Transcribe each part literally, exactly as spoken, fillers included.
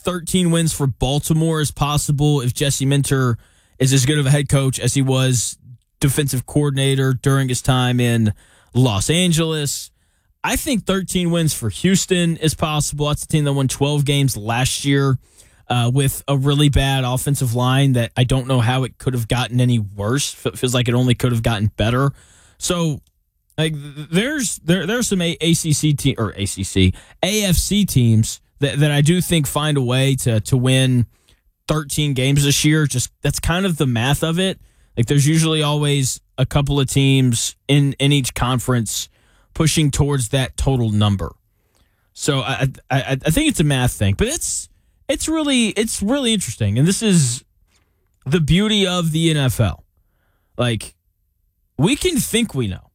thirteen wins for Baltimore is possible if Jesse Minter is as good of a head coach as he was defensive coordinator during his time in Los Angeles. I think thirteen wins for Houston is possible. That's a team that won twelve games last year uh, with a really bad offensive line that I don't know how it could have gotten any worse. It feels like it only could have gotten better. So like there's there there's some A C C team or A C C A F C teams that, that I do think find a way to to win thirteen games this year. Just that's kind of the math of it. Like there's usually always a couple of teams in, in each conference pushing towards that total number. So I, I I think it's a math thing, but it's it's really it's really interesting, and this is the beauty of the N F L. Like we can think we know.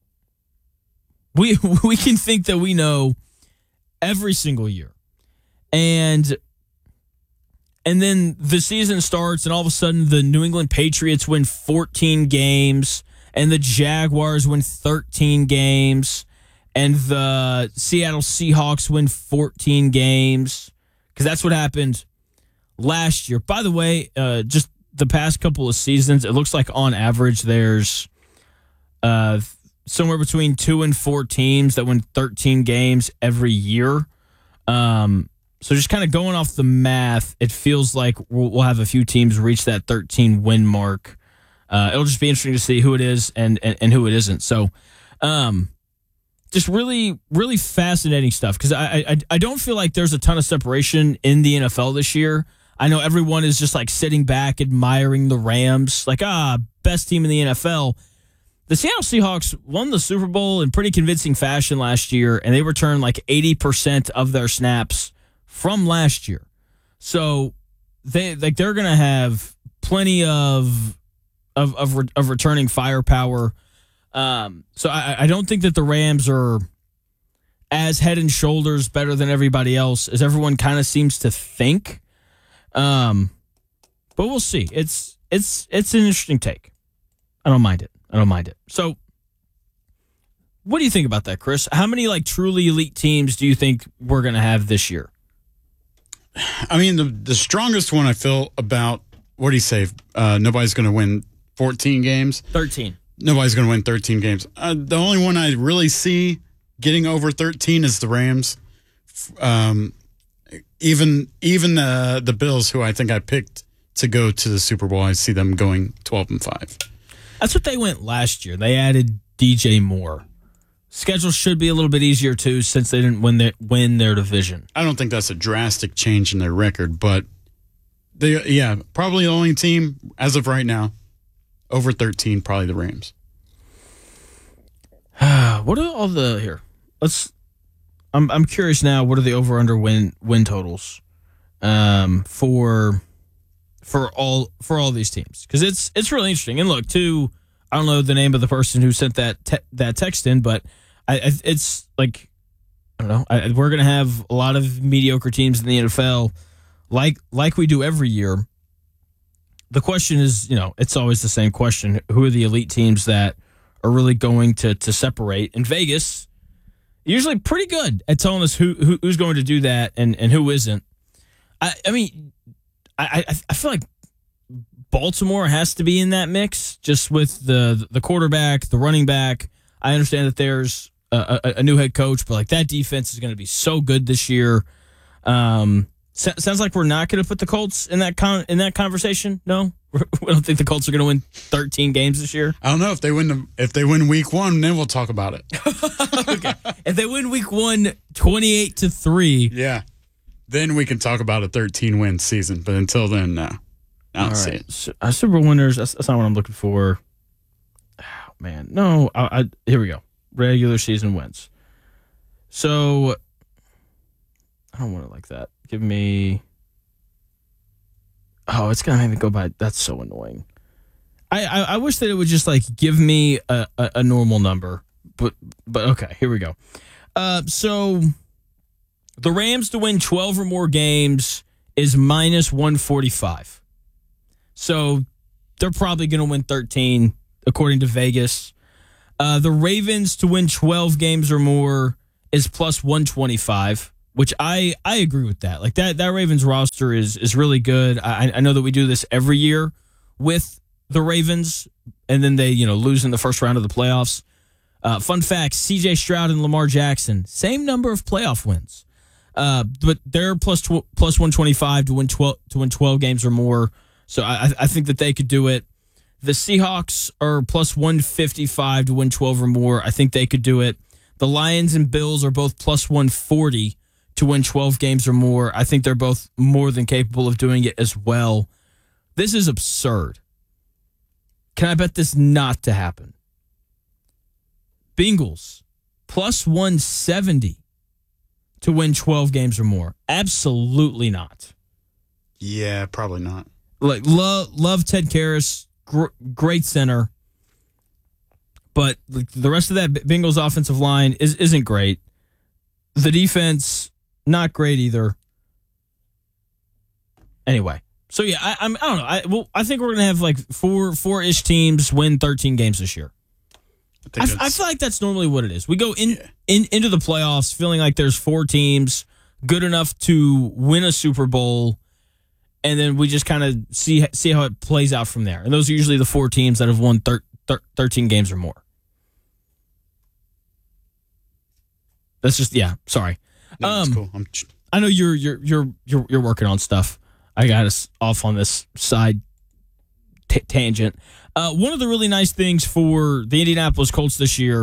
We we can think that we know every single year, and. And then the season starts, and all of a sudden the New England Patriots win fourteen games, and the Jaguars win thirteen games, and the Seattle Seahawks win fourteen games, because that's what happened last year. By the way, uh, just the past couple of seasons, it looks like on average there's uh, somewhere between two and four teams that win thirteen games every year. Um So just kind of going off the math, it feels like we'll, we'll have a few teams reach that thirteen win mark. Uh, it'll just be interesting to see who it is and, and, and who it isn't. So um, just really, really fascinating stuff, because I, I I don't feel like there's a ton of separation in the N F L this year. I know everyone is just like sitting back admiring the Rams, like, ah, best team in the N F L. The Seattle Seahawks won the Super Bowl in pretty convincing fashion last year, and they returned like eighty percent of their snaps from last year. So they like they're going to have plenty of of of, re, of returning firepower. Um, so I, I don't think that the Rams are as head and shoulders better than everybody else as everyone kind of seems to think. Um, but we'll see. It's it's it's an interesting take. I don't mind it. I don't mind it. So what do you think about that, Chris? How many like truly elite teams do you think we're going to have this year? I mean, the the strongest one I feel about, what do you say? Uh, nobody's going to win fourteen games? thirteen. Nobody's going to win thirteen games. Uh, the only one I really see getting over thirteen is the Rams. Um, even even the, the Bills, who I think I picked to go to the Super Bowl, I see them going twelve and five. That's what they went last year. They added D J Moore. Schedule should be a little bit easier, too, since they didn't win their, win their division. I don't think that's a drastic change in their record, but they, yeah, probably the only team, as of right now, over thirteen, probably the Rams. What are all the, here, let's, I'm I'm curious now, what are the over-under win win totals um, for for all for all these teams? Because it's, it's really interesting. And look, too, I don't know the name of the person who sent that te- that text in, but I, I, it's like, I don't know. I, we're going to have a lot of mediocre teams in the N F L, like like we do every year. The question is, you know, it's always the same question: who are the elite teams that are really going to to separate? And Vegas, usually pretty good at telling us who, who who's going to do that and, and who isn't. I I mean, I I, I feel like Baltimore has to be in that mix, just with the the quarterback, the running back. I understand that there's a, a, a new head coach, but like that defense is going to be so good this year. Um, so, sounds like we're not going to put the Colts in that con, in that conversation. No, we don't think the Colts are going to win thirteen games this year. I don't know if they win the, if they win week one, then we'll talk about it. Okay, if they win week one, twenty-eight to three, yeah, then we can talk about a thirteen win season. But until then, no. I don't All see right. it. So, uh, Super Bowl winners, that's, that's not what I'm looking for. Oh, man. No, I, I, here we go. Regular season wins. So, I don't want it like that. Give me... Oh, it's going to make me go by... That's so annoying. I, I, I wish that it would just, like, give me a, a, a normal number. But, but okay, here we go. Uh, so, the Rams to win twelve or more games is minus one forty-five. So they're probably going to win thirteen, according to Vegas. Uh, the Ravens to win twelve games or more is plus one twenty-five. which I, I agree with that. Like that that Ravens roster is is really good. I, I know that we do this every year with the Ravens, and then they you know lose in the first round of the playoffs. Uh, fun fact: C J Stroud and Lamar Jackson, same number of playoff wins, uh, but they're plus tw- plus one twenty five to win twelve to win twelve games or more. So I, I think that they could do it. The Seahawks are plus one fifty five to win twelve or more. I think they could do it. The Lions and Bills are both plus one forty to win twelve games or more. I think they're both more than capable of doing it as well. This is absurd. Can I bet this not to happen? Bengals, plus one seventy to win twelve games or more. Absolutely not. Yeah, probably not. Like, love, love Ted Karras, gr- great center. But the rest of that Bengals offensive line is, isn't great. The defense, not great either. Anyway, so yeah, I, I'm I don't know. I well, I think we're gonna have like four four ish teams win thirteen games this year. I, I, I feel like that's normally what it is. We go in, yeah. in into the playoffs feeling like there's four teams good enough to win a Super Bowl, and then we just kind of see see how it plays out from there. And those are usually the four teams that have won thir- thir- thirteen games or more. That's just yeah. Sorry. No, um, that's cool. I'm ch- I know you're you're you're you're you're working on stuff. I got us off on this side t- tangent. Uh, one of the really nice things for the Indianapolis Colts this year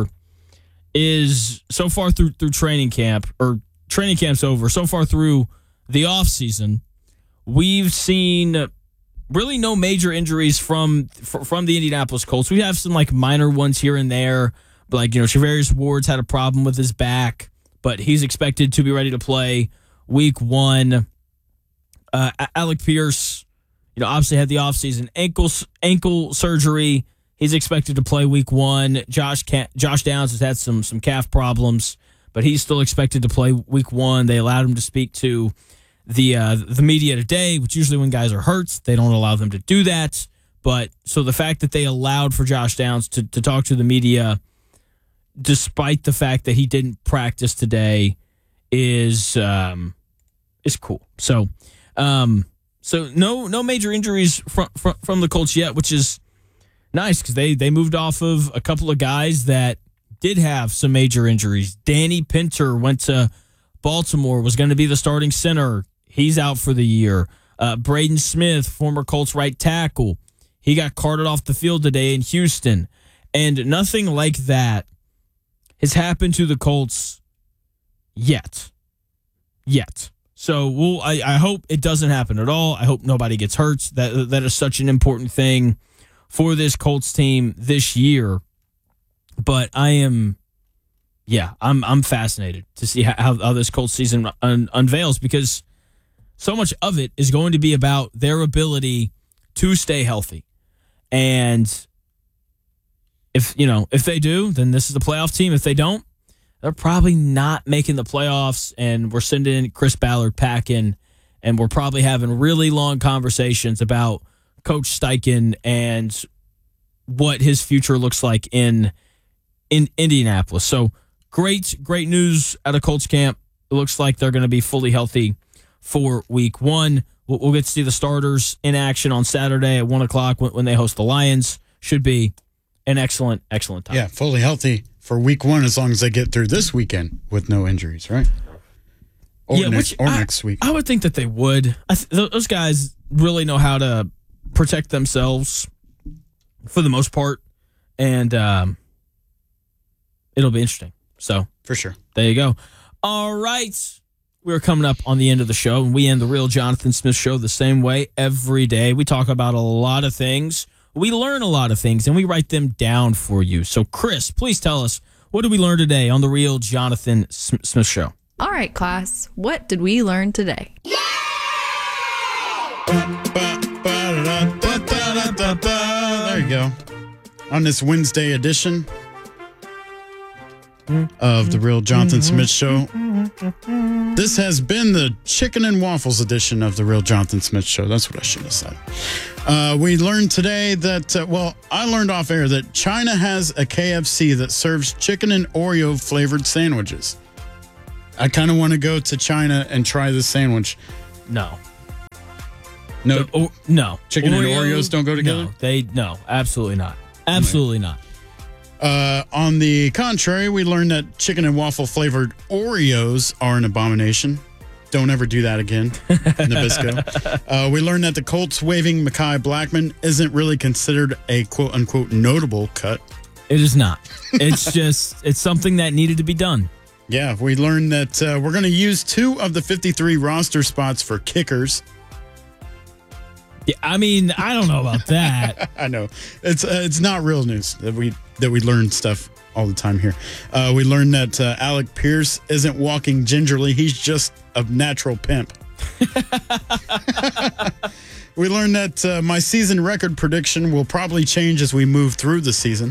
is so far through through training camp, or training camp's over, so far through the offseason, we've seen really no major injuries from from the Indianapolis Colts. We have some like minor ones here and there, but like, you know, Charvarius Ward's had a problem with his back, but he's expected to be ready to play week one. Uh, Alec Pierce, you know, obviously had the offseason ankle ankle surgery. He's expected to play week one. Josh Josh Downs has had some some calf problems, but he's still expected to play week one. They allowed him to speak to the uh, the media today, which usually when guys are hurt, they don't allow them to do that. But so the fact that they allowed for Josh Downs to, to talk to the media, despite the fact that he didn't practice today, is um, is cool. So. Um, so no, no major injuries from, from, from the Colts yet, which is nice because they, they moved off of a couple of guys that did have some major injuries. Danny Pinter went to Baltimore, was going to be the starting center. He's out for the year. Uh, Braden Smith, former Colts right tackle, he got carted off the field today in Houston. And nothing like that has happened to the Colts yet. Yet. So we'll, I, I hope it doesn't happen at all. I hope nobody gets hurt. That that is such an important thing for this Colts team this year. But I am, yeah, I'm I'm fascinated to see how, how this Colts season un, unveils, because so much of it is going to be about their ability to stay healthy. And if you know if they do, then this is a playoff team. If they don't, they're probably not making the playoffs, and we're sending Chris Ballard packing, and we're probably having really long conversations about Coach Steichen and what his future looks like in in Indianapolis. So great, great news out of Colts camp. It looks like they're going to be fully healthy for week one. We'll, we'll get to see the starters in action on Saturday at one o'clock when, when they host the Lions. Should be an excellent, excellent time. Yeah, fully healthy for week one, as long as they get through this weekend with no injuries, right? Or, yeah, next, which or I, next week. I would think that they would. I th- those guys really know how to protect themselves for the most part, and um, it'll be interesting. So for sure. There you go. All right. We're coming up on the end of the show, and we end the Real Jonathan Smith Show the same way every day. We talk about a lot of things. We learn a lot of things, and we write them down for you. So, Chris, please tell us, what did we learn today on the Real Jonathan Smith Show? All right, class. What did we learn today? There you go. On this Wednesday edition of the Real Jonathan Smith Show, this has been the Chicken and Waffles edition of the Real Jonathan Smith Show. That's what I should have said. Uh, we learned today that, uh, well, I learned off air that China has a K F C that serves chicken and Oreo flavored sandwiches. I kind of want to go to China and try the sandwich. No. No, The- or- no. Chicken and Oreos don't go together? No, they no, absolutely not. Absolutely not. Uh, on the contrary, we learned that chicken and waffle flavored Oreos are an abomination. Don't ever do that again, Nabisco. uh, we learned that the Colts waiving Mekhi Blackman isn't really considered a quote unquote notable cut. It is not. It's just it's something that needed to be done. Yeah, we learned that uh, we're going to use two of the fifty-three roster spots for kickers. Yeah, I mean, I don't know about that. I know it's uh, it's not real news that we that we learn stuff all the time here. Uh, we learned that uh, Alec Pierce isn't walking gingerly; he's just a natural pimp. We learned that uh, my season record prediction will probably change as we move through the season.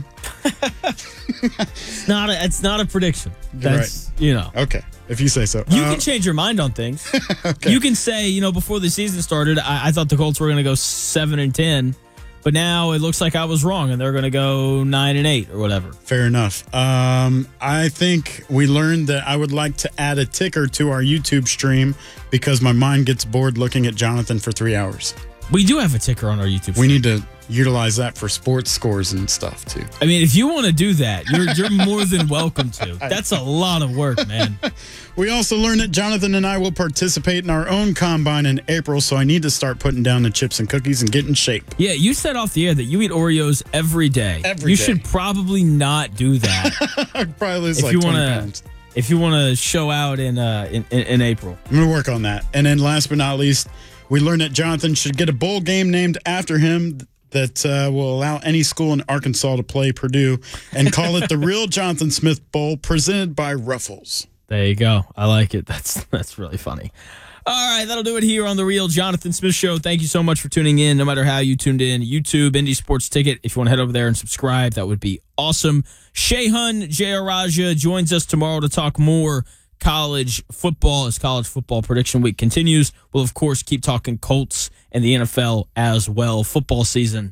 It's not a, it's not a prediction. That's you know. Okay, if you say so. You Uh, can change your mind on things. okay. You can say, you know, before the season started, I, I thought the Colts were going to go seven and ten, but now it looks like I was wrong, and they're going to go nine and eight or whatever. Fair enough. Um, I think we learned that I would like to add a ticker to our YouTube stream because my mind gets bored looking at Jonathan for three hours. We do have a ticker on our YouTube. We stream. need to utilize that for sports scores and stuff too. I mean, if you want to do that, you're you're more than welcome to. That's a lot of work, man. We also learned that Jonathan and I will participate in our own combine in April, so I need to start putting down the chips and cookies and get in shape. Yeah, you said off the air that you eat Oreos every day. Every you day. should probably not do that. I'd probably lose if like you twenty wanna, pounds. if you want to show out in, uh, in in in April. I'm going to work on that. And then last but not least, we learned that Jonathan should get a bowl game named after him that uh, will allow any school in Arkansas to play Purdue and call it the Real Jonathan Smith Bowl presented by Ruffles. There you go. I like it. That's that's really funny. All right, that'll do it here on the Real Jonathan Smith Show. Thank you so much for tuning in, no matter how you tuned in. YouTube, Indie Sports Ticket. If you want to head over there and subscribe, that would be awesome. Shehan Jayaraja joins us tomorrow to talk more college football as college football prediction week continues. We'll, of course, keep talking Colts and the N F L as well. Football season,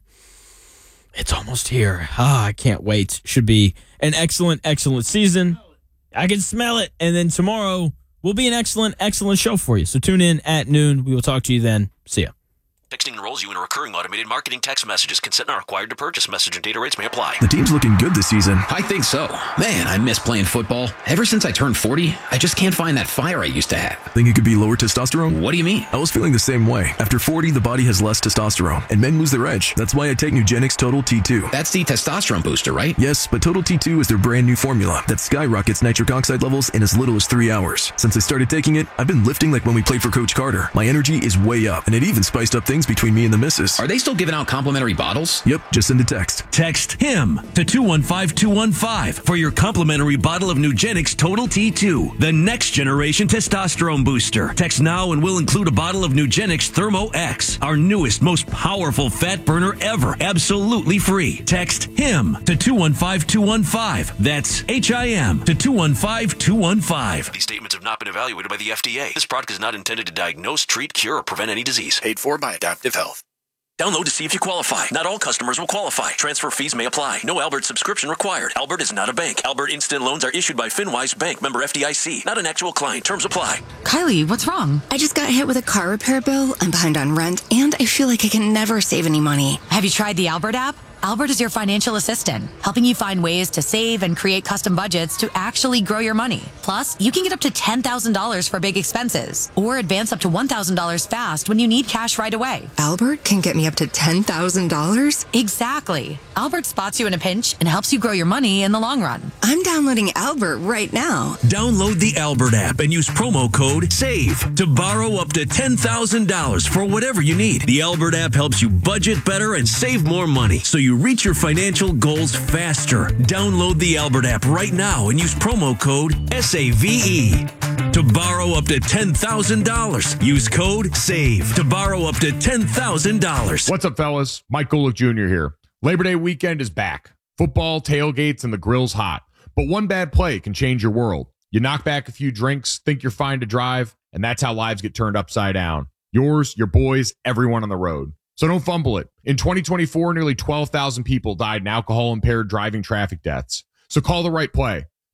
it's almost here. Ah, I can't wait. Should be an excellent, excellent season. I can smell it. And then tomorrow will be an excellent, excellent show for you. So tune in at noon. We will talk to you then. See ya. Texting enrolls you in a recurring automated marketing text messages. Consent not required to purchase. Message and data rates may apply. The team's looking good this season. I think so. Man, I miss playing football. Ever since I turned forty, I just can't find that fire I used to have. Think it could be lower testosterone? What do you mean? I was feeling the same way. After forty, the body has less testosterone, and men lose their edge. That's why I take Nugenix Total T two. That's the testosterone booster, right? Yes, but Total T two is their brand new formula that skyrockets nitric oxide levels in as little as three hours. Since I started taking it, I've been lifting like when we played for Coach Carter. My energy is way up, and it even spiced up things between me and the missus. Are they still giving out complimentary bottles? Yep, just send a text. Text HIM to two one five two one five for your complimentary bottle of Nugenix Total T two, the next generation testosterone booster. Text now and we'll include a bottle of Nugenix Thermo X, our newest, most powerful fat burner ever, absolutely free. Text HIM to two one five two one five. That's H I M to two one five two one five. These statements have not been evaluated by the F D A. This product is not intended to diagnose, treat, cure, or prevent any disease. Paid for by Adaptive Health. Download to see if you qualify. Not all customers will qualify. Transfer fees may apply. No Albert subscription required. Albert is not a bank. Albert Instant Loans are issued by FinWise Bank, member F D I C. Not an actual client. Terms apply. Kylie, what's wrong? I just got hit with a car repair bill. I'm behind on rent, and I feel like I can never save any money. Have you tried the Albert app? Albert is your financial assistant, helping you find ways to save and create custom budgets to actually grow your money. Plus, you can get up to ten thousand dollars for big expenses, or advance up to one thousand dollars fast when you need cash right away. Albert can get me up to ten thousand dollars? Exactly. Albert spots you in a pinch and helps you grow your money in the long run. I'm downloading Albert right now. Download the Albert app and use promo code SAVE to borrow up to ten thousand dollars for whatever you need. The Albert app helps you budget better and save more money, so you reach your financial goals faster. Download the Albert app right now and use promo code S A V E to borrow up to ten thousand dollars. Use code SAVE to borrow up to ten thousand dollars. What's up, fellas? Mike Golick Junior here. Labor Day weekend is back. Football, tailgates, and the grill's hot. But one bad play can change your world. You knock back a few drinks, think you're fine to drive, and that's how lives get turned upside down. Yours, your boys, everyone on the road. So don't fumble it. In twenty twenty-four, nearly twelve thousand people died in alcohol-impaired driving traffic deaths. So call the right play.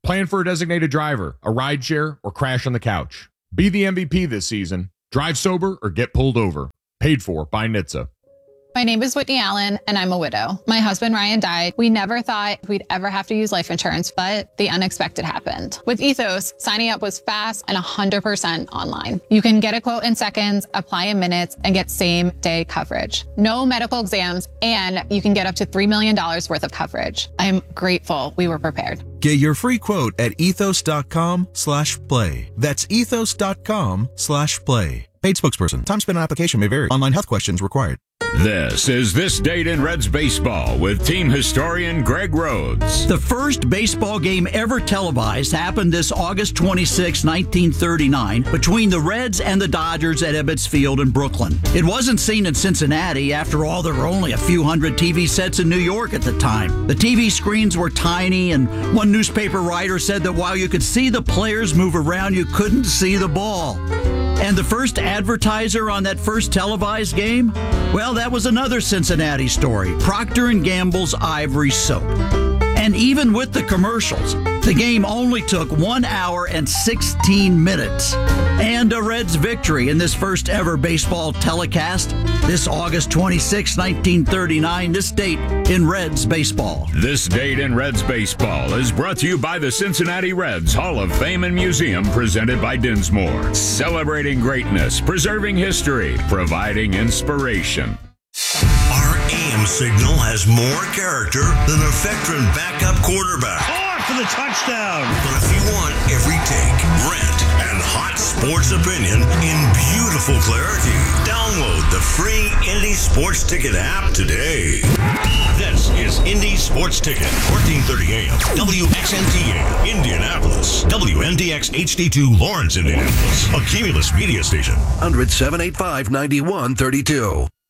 Plan for a designated driver, a rideshare, or crash on the couch. Be the M V P this season. Drive sober or get pulled over. Paid for by N H T S A. My name is Whitney Allen, and I'm a widow. My husband, Ryan, died. We never thought we'd ever have to use life insurance, but the unexpected happened. With Ethos, signing up was fast and one hundred percent online. You can get a quote in seconds, apply in minutes, and get same-day coverage. No medical exams, and you can get up to three million dollars worth of coverage. I'm grateful we were prepared. Get your free quote at ethos.com slash play. That's ethos.com slash play. Paid spokesperson. Time spent on application may vary. Online health questions required. This is This Date in Reds Baseball with team historian Greg Rhodes. The first baseball game ever televised happened this August twenty-sixth, nineteen thirty-nine, between the Reds and the Dodgers at Ebbets Field in Brooklyn. It wasn't seen in Cincinnati. After all, there were only a few hundred T V sets in New York at the time. The T V screens were tiny, and one newspaper writer said that while you could see the players move around, you couldn't see the ball. And the first advertiser on that first televised game? Well, that was another Cincinnati story, Procter and Gamble's Ivory Soap. And even with the commercials, the game only took one hour and sixteen minutes. And a Reds victory in this first ever baseball telecast, this August twenty-sixth, nineteen thirty-nine, this date in Reds baseball. This Date in Reds Baseball is brought to you by the Cincinnati Reds Hall of Fame and Museum, presented by Dinsmore. Celebrating greatness, preserving history, providing inspiration. Our A M signal has more character than a veteran backup quarterback. Off for the touchdown. But if you want every take, rant, and hot sports opinion in beautiful clarity, download the free Indy Sports Ticket app today. This is Indy Sports Ticket, fourteen thirty A M, W X N T A, Indianapolis, W N D X H D two, Lawrence, Indianapolis, a Cumulus media station. one hundred, seven eight five, nine one three two.